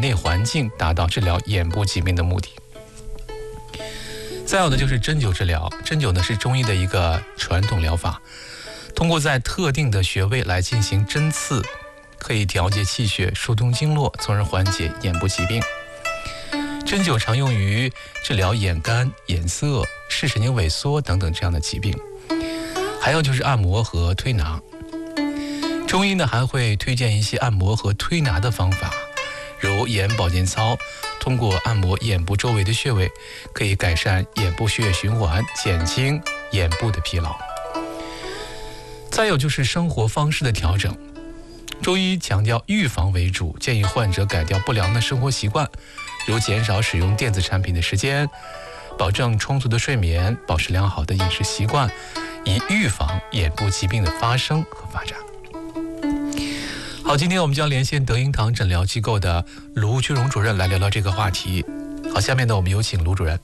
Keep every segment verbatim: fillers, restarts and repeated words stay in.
内环境，达到治疗眼部疾病的目的。再有的就是针灸治疗，针灸呢是中医的一个传统疗法，通过在特定的穴位来进行针刺，可以调节气血、疏通经络，从而缓解眼部疾病。针灸常用于治疗眼干、眼涩、视神经萎缩等等这样的疾病。还有就是按摩和推拿，中医呢还会推荐一些按摩和推拿的方法，如眼保健操，通过按摩眼部周围的穴位，可以改善眼部血液循环，减轻眼部的疲劳。再有就是生活方式的调整，中医强调预防为主，建议患者改掉不良的生活习惯，如减少使用电子产品的时间，保证充足的睡眠，保持良好的饮食习惯，以预防眼部疾病的发生和发展。好，今天我们将连线德英堂诊疗机构的卢军荣主任来聊聊这个话题。好，下面呢我们有请卢主任。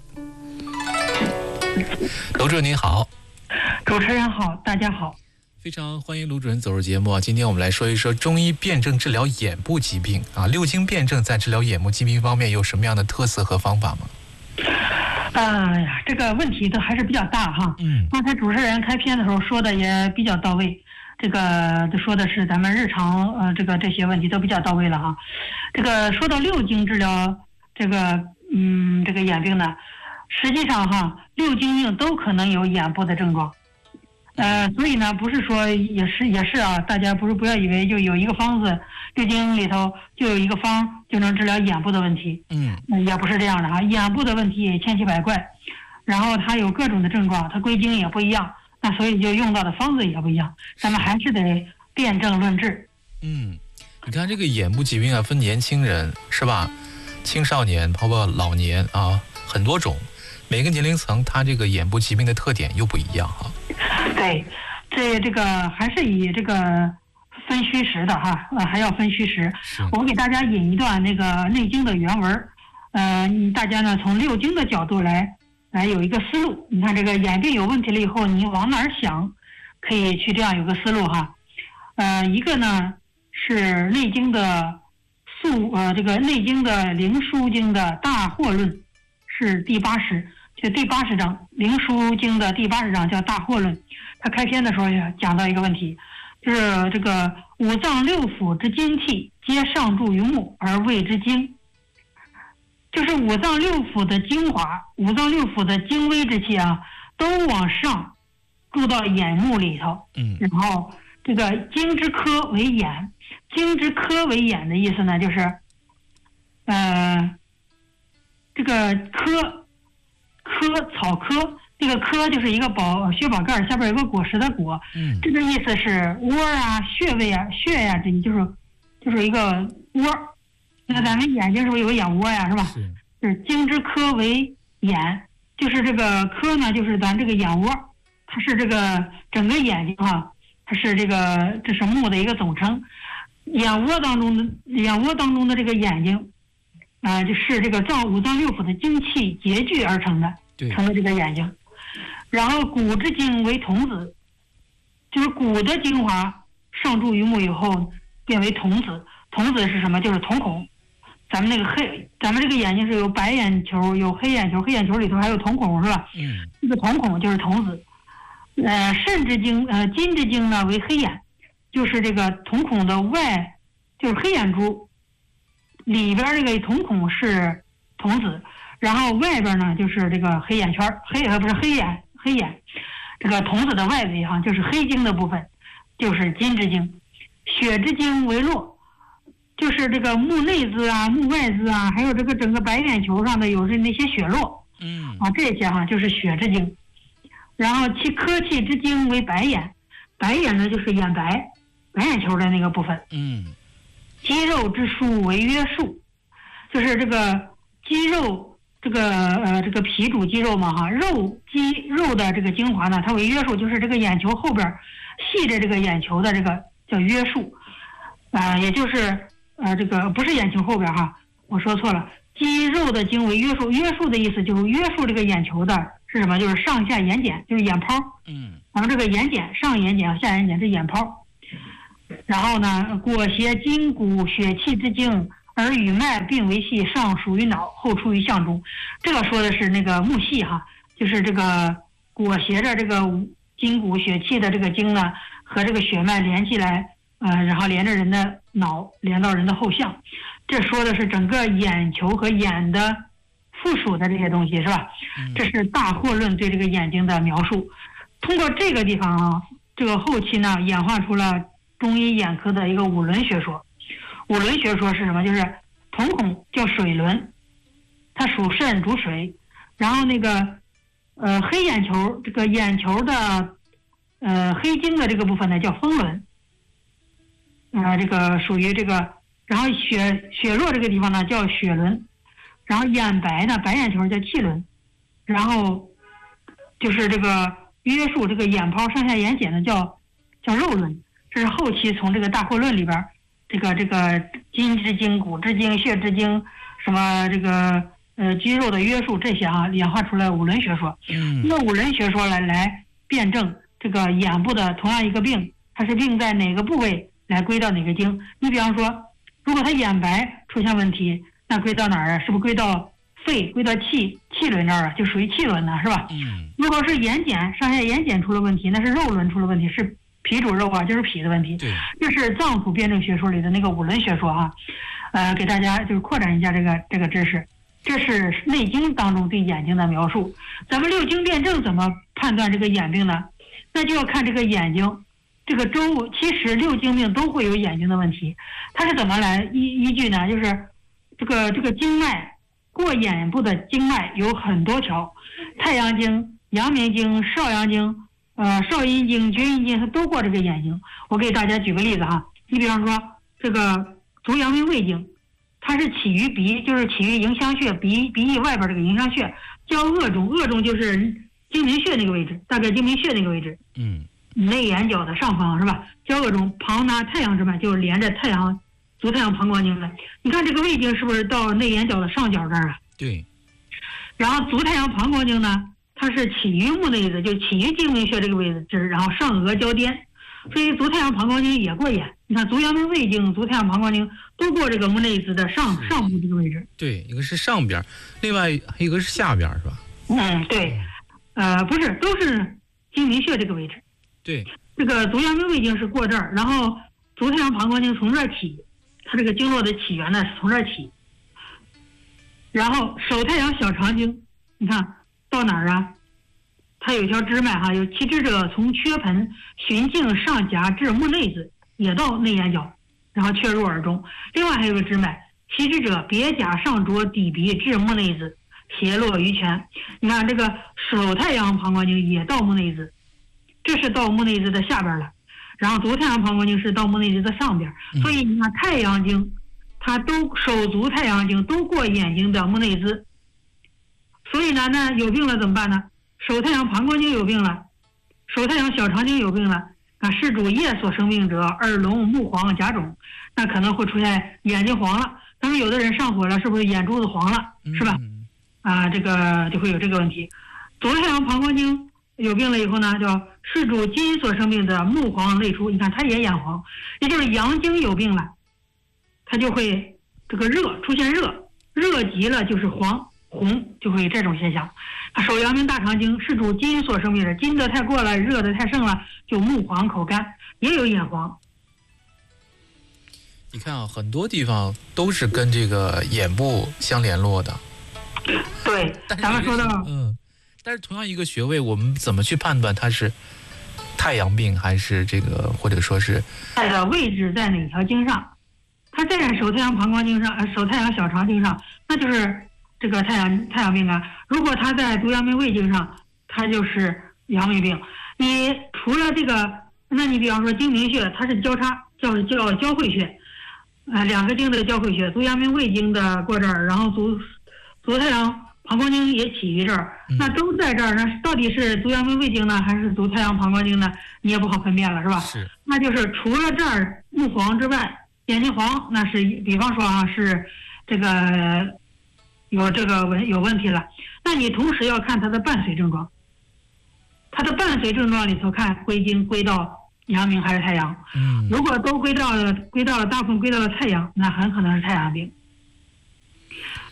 卢主任您好。 主持人好，大家好。 非常欢迎卢主任走入节目啊！今天我们来说一说中医辩证治疗眼部疾病啊，六经辩证在治疗眼部疾病方面有什么样的特色和方法吗？ 哎呀，这个问题都还是比较大哈。嗯，刚才主持人开篇的时候说的也比较到位，这个说的是咱们日常呃这个这些问题都比较到位了哈。这个说到六经治疗这个嗯这个眼病呢，实际上哈六经病都可能有眼部的症状。呃，所以呢，不是说也是也是啊，大家不是不要以为就有一个方子，六经里头就有一个方就能治疗眼部的问题，嗯，也不是这样的啊，眼部的问题也千奇百怪，然后它有各种的症状，它归经也不一样，那所以就用到的方子也不一样，咱们还是得辩证论治。 嗯，你看这个眼部疾病啊，分年轻人是吧，青少年包括老年啊，很多种。每个年龄层它这个眼部疾病的特点又不一样哈。 对，这这个还是以这个分虚实的哈，呃还要分虚实。我给大家引一段那个《内经》的原文，呃，大家呢从六经的角度来来有一个思路。你看这个眼病有问题了以后，你往哪儿想，可以去这样有个思路哈。呃，一个呢是《内经》的素呃这个《内经》的灵枢经的大惑论，是第八十。就第八十章，灵枢经的第八十章叫大惑论，他开篇的时候也讲到一个问题，就是这个五脏六腑之精气皆上注于目而谓之精，就是五脏六腑的精华，五脏六腑的精微之气啊，都往上注到眼目里头。嗯，然后这个精之科为眼，精之科为眼的意思呢，就是呃这个科。科草科，这个科就是一个宝血宝盖下边有个果实的果，嗯，这个意思是窝啊、穴位啊、穴呀、啊，这就是就是一个窝。那咱们眼睛是不是有个眼窝呀？是吧？是。是精之科为眼，就是这个科呢，就是咱这个眼窝，它是这个整个眼睛哈、啊，它是这个这是目的一个总称。眼窝当中的眼窝当中的这个眼睛。啊、呃，就是这个脏五脏六腑的精气结聚而成的，成了这个眼睛。然后骨之精为童子，就是骨的精华上注于目以后变为童子。童子是什么？就是瞳孔。咱们那个黑，咱们这个眼睛是有白眼球，有黑眼球，黑眼球里头还有瞳孔，是吧？嗯。这个瞳孔就是童子。呃，肾之精，呃，筋之精呢为黑眼，就是这个瞳孔的外，就是黑眼珠。里边这个瞳孔是瞳子，然后外边呢就是这个黑眼圈，黑呃不是黑眼黑眼，这个瞳子的外围哈、啊、就是黑经的部分，就是筋之经。血之经为络，就是这个目内眦啊、目外眦啊，还有这个整个白眼球上的有是那些血络，嗯啊这些哈、啊、就是血之经。然后其科气之经为白眼，白眼呢就是眼白白眼球的那个部分，嗯。肌肉之数为约束，就是这个肌肉，这个呃这个皮主肌肉嘛哈，肉肌肉的这个精华呢，它为约束，就是这个眼球后边系着这个眼球的这个叫约束，啊、呃，也就是呃这个不是眼球后边哈，我说错了，肌肉的经为约束，约束的意思就是约束这个眼球的是什么？就是上下眼睑，就是眼泡，嗯，然后这个眼睑上眼睑下眼睑是眼泡。然后呢，裹挟筋骨血气之精， 而与脉并为系，上属于脑，后出于项中。这个说的是那个木系哈，就是这个裹挟着这个筋骨血气的这个经呢，和这个血脉连起来，呃，然后连着人的脑，连到人的后项。这说的是整个眼球和眼的附属的这些东西，是吧？这是大惑论对这个眼睛的描述。通过这个地方啊，这个后期呢演化出了中医眼科的一个五轮学说。五轮学说是什么？就是瞳孔叫水轮，它属肾主水，然后那个呃黑眼球，这个眼球的呃黑晶的这个部分呢叫风轮，呃这个属于这个，然后血血络这个地方呢叫血轮，然后眼白呢白眼球叫气轮，然后就是这个约束这个眼泡上下眼睑呢叫叫肉轮。这是后期从这个大惑论里边。这个这个筋之经、骨之经、血之经，什么这个呃肌肉的约束这些啊，演化出来五轮学说。 嗯， 用五轮学说来来辩证这个眼部的同样一个病，它是病在哪个部位来归到哪个经。你比方说，如果它眼白出现问题，那归到哪儿啊？是不是归到肺、归到气气轮这儿啊？就属于气轮呢，是吧？ 嗯。 如果是眼睑上下眼睑出了问题，那是肉轮出了问题，是。脾主肉啊，就是脾的问题。 对， 这是脏腑辩证学说里的那个五轮学说啊，呃，给大家就是扩展一下这个这个知识。这是《内经》当中对眼睛的描述。咱们六经辩证怎么判断这个眼病呢？那就要看这个眼睛，这个周其实六经病都会有眼睛的问题，它是怎么来依依据呢？就是这个这个经脉过眼部的经脉有很多条，太阳经、阳明经、少阳经。呃，少阴经、厥阴经，它都过这个眼睛。我给大家举个例子哈，你比方说这个足阳明胃经，它是起于鼻，就是起于迎香穴，鼻鼻翼外边这个迎香穴，交颚中，颚中就是睛明穴那个位置，大概睛明穴那个位置， 嗯， 内眼角的上方是吧？交颚中，旁拿太阳之脉，就是连着太阳足太阳膀胱经的。你看这个胃经是不是到内眼角的上角这儿啊？ 对。 然后足太阳膀胱经呢？它是起于目内子，就起于睛明穴这个位置，然后上额交颠，所以足太阳膀胱经也过眼。你看足阳明胃经、足太阳膀胱经都过这个目内子的上上部这个位置。 对，一个是上边，另外还有一个是下边，是吧？ 嗯，对，呃，不是，都是睛明穴这个位置。 对， 这个足阳明胃经是过这儿，然后足太阳膀胱经从这儿起，它这个经络的起源呢是从这儿起。然后手太阳小肠经，你看。到哪儿啊？它有一条支脉哈，有其支者从缺盆循径上夹至目内子，也到内眼角，然后却入耳中。另外还有个支脉，其支者别甲上着底鼻至目内子，斜落于泉。你看这个手太阳膀胱经也到目内子，这是到目内子的下边了。然后足太阳膀胱经是到目内子的上边，所以你看太阳经，它都手足太阳经都过眼睛的目内子。所以呢，那有病了怎么办呢？手太阳膀胱经有病了，手太阳小肠经有病了，啊，是主夜所生病者，耳聋目黄甲肿，那可能会出现眼睛黄了。咱们有的人上火了，是不是眼珠子黄了，是吧？啊，这个就会有这个问题。足太阳膀胱经有病了以后呢，叫是主金所生病者，目黄泪出。你看他也眼黄，也就是阳经有病了，他就会这个热出现热，热极了就是黄。红就会这种现象。手阳明大肠经是主金所生病的，金的太过了，热的太盛了，就目黄口干，也有眼黄。 你看啊，很多地方都是跟这个眼部相联络的。 对，咱们说到， 嗯，但是同样一个穴位，我们怎么去判断它是太阳病还是这个，或者说是它的位置在哪条经上？它在手太阳膀胱经上，呃，手太阳小肠经上，那就是这个太阳太阳病啊。如果它在足阳明胃经上，它就是阳明病。你除了这个，那你比方说睛明穴，它是交叉，叫叫交汇穴，呃，两个经的交汇穴，足阳明胃经的过这儿，然后足足太阳膀胱经也起于这儿，那都在这儿呢，到底是足阳明胃经呢，还是足太阳膀胱经呢？你也不好分辨了，是吧？ 是。 那就是除了这儿目黄之外，眼睛黄，那是比方说啊，是这个有这个问有问题了。那你同时要看它的伴随症状，它的伴随症状里头看归经归到阳明还是太阳。 嗯， 如果都归到了归到了大部分归到了太阳，那很可能是太阳病。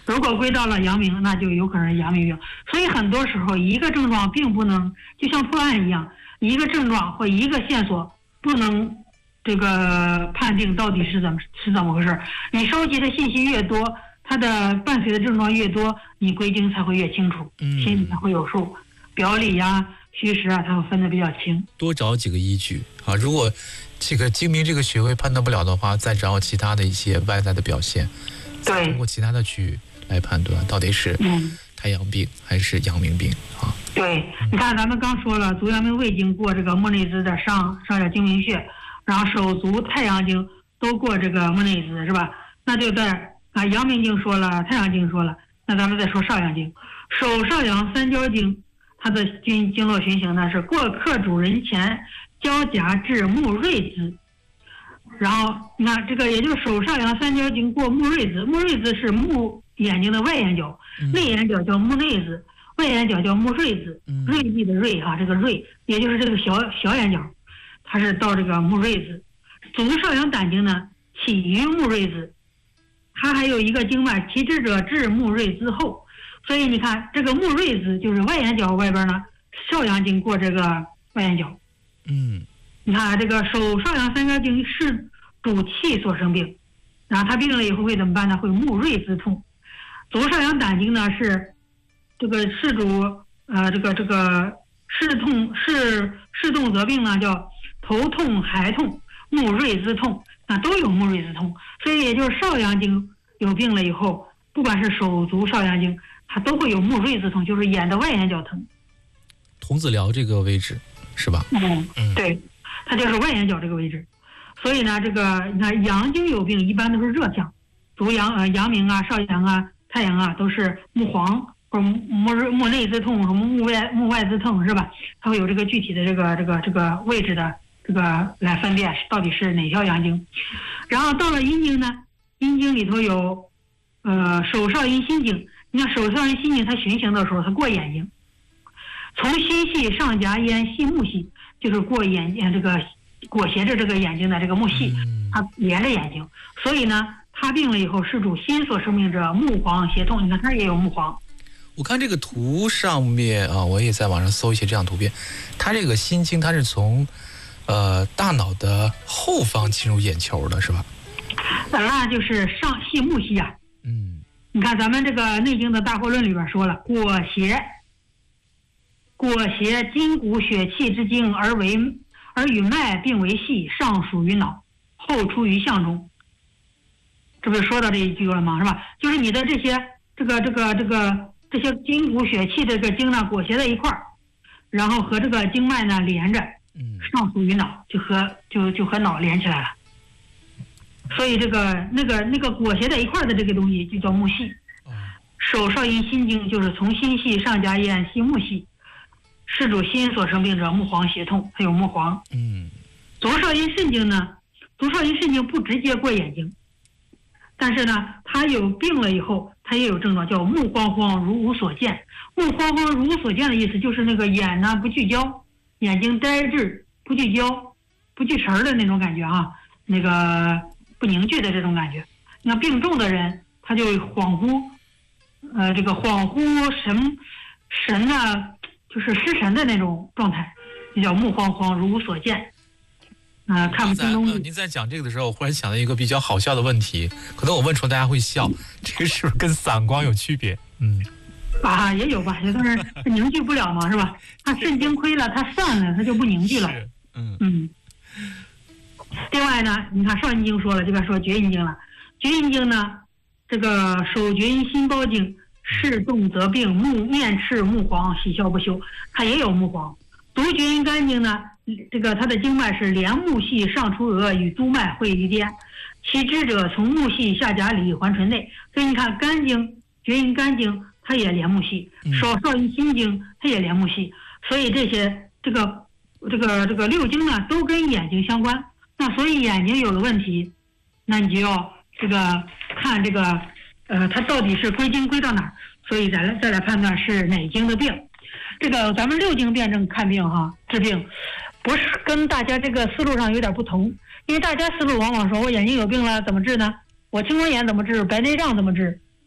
如果归到了阳明，那就有可能是阳明病。所以很多时候一个症状并不能就像破案一样，一个症状或一个线索不能这个判定到底是怎么是怎么回事。你收集的信息越多，它的伴随的症状越多，你归经才会越清楚，心里才会有数。表里呀、虚实啊，它会分得比较清。 多找几个依据啊，如果这个精明这个穴位判断不了的话，再找其他的一些外在的表现， 对， 通过其他的去来判断到底是太阳病还是阳明病啊。 对，你看咱们刚说了，足阳明胃经过这个莫内兹的上上角睛明穴，然后手足太阳经都过这个莫内兹，是吧？那就在啊阳明经说了，太阳经说了，那咱们再说少阳经。手少阳三焦经，它的经经络循行呢是过客主人前，交夹至目锐子。然后你看这个，也就是手少阳三焦经过目锐子，目锐子是目眼睛的外眼角，内眼角叫目内子，外眼角叫目锐子，锐利的锐哈，这个锐也就是这个小小眼角，它是到这个目锐子。足少阳胆经呢起于目锐子，它还有一个经脉，其支者至目锐之后。所以你看这个目锐子就是外眼角外边呢，少阳经过这个外眼角。 嗯， 你看这个手少阳三焦经是主气所生病，然后他病了以后会怎么办呢？会目锐之痛。足少阳胆经呢是这个是主呃这个这个是痛是是动则病呢叫头痛骸痛目锐之痛，那都有目锐之痛。所以也就是少阳经有病了以后，不管是手足少阳经，它都会有目锐之痛，就是眼的外眼角疼。 童子髎这个位置是吧？ 嗯，对，它就是外眼角这个位置。所以呢，这个你看阳经有病一般都是热象，足阳呃阳明啊、少阳啊、太阳啊都是目黄或者目目内之痛，什么目外目外之痛是吧？它会有这个具体的这个这个这个位置的这个来分辨到底是哪条阳经。然后到了阴经呢，阴经里头有呃手少阴心经。你看手少阴心经它循行的时候，它过眼睛，从心系上颊咽系目系，就是过眼睛这个裹挟着这个眼睛的这个目系，它连着眼睛。所以呢，它病了以后是主心所生病者目黄胁痛。你看它也有目黄。 我看这个图上面啊，我也在网上搜一些这样图片，它这个心经它是从呃大脑的后方进入眼球的，是吧？ 那就是上系目系啊。 嗯。 你看咱们这个《内经》的大惑论里边说了，裹挟裹挟筋骨血气之经，而为而与脉并为系，上属于脑，后出于项中。这不是说到这一句了吗？是吧？就是你的这些这个这个这个这些筋骨血气这个经呢裹挟在一块儿，然后和这个经脉呢连着，上属于脑，就和就就和脑连起来了。所以这个那个那个裹挟在一块的这个东西就叫目系。手少阴心经就是从心系上颊咽系目系，是主心所生病者目黄胁痛，还有目黄。 嗯， 足少阴肾经呢，足少阴肾经不直接过眼睛，但是呢，他有病了以后，他也有症状，叫目慌慌如无所见。目慌慌如无所见的意思就是那个眼呢不聚焦，眼睛呆滞不聚焦、不聚神的那种感觉啊，那个不凝聚的这种感觉。那病重的人他就恍惚，呃，这个恍惚神神呢，就是失神的那种状态，就叫目慌慌如无所见。啊、呃，看不清东西。 您在讲这个的时候，我忽然想到一个比较好笑的问题，可能我问出来大家会笑，这个是不是跟散光有区别？嗯， 啊，也有吧，也算是凝聚不了嘛，是吧？它肾经亏了，它散了，它就不凝聚了。 嗯嗯。另外呢，你看少阴经说了，这边说厥阴经了。厥阴经呢，这个手厥阴心包经，视动则病，目面赤目黄，喜笑不休，它也有目黄。足厥阴肝经呢，这个它的经脉是连目系上出额，与督脉会于巅，其支者从目系下甲里环唇内。所以你看肝经、厥阴肝经它也连目系，手少阴心经它也连目系，所以这些这个这个这个六经呢都跟眼睛相关。那所以眼睛有了问题，那你就要这个看这个呃它到底是归经归到哪儿，所以再来再来判断是哪经的病。这个咱们六经辩证看病哈治病，不是跟大家这个思路上有点不同，因为大家思路往往说我眼睛有病了怎么治呢？我青光眼怎么治？白内障怎么治？